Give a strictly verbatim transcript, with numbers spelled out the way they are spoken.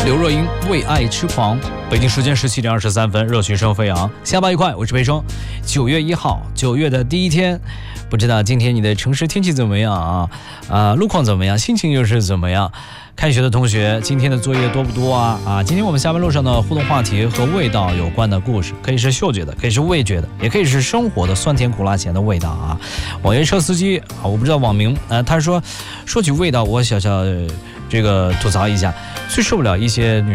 刘若英为爱痴狂。北京时间十七点二十三分，热血声飞扬，下班愉快，我是裴生。九月一号，九月的第一天，不知道今天你的城市天气怎么样啊？啊，路况怎么样？心情又是怎么样？开学的同学，今天的作业多不多啊？啊，今天我们下班路上的互动话题和味道有关的故事，可以是嗅觉的，可以是味觉的，也可以是生活的酸甜苦辣咸的味道啊。网约车司机啊，我不知道网名，呃，他说，说起味道，我小小、呃、这个吐槽一下，最受不了一些女